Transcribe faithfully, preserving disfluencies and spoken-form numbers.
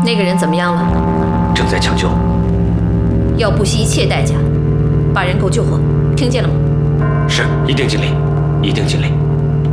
那个人怎么样了？ 正在抢救。 要不惜一切代价把人狗救活，听见了吗？ 是，一定尽力，一定尽力。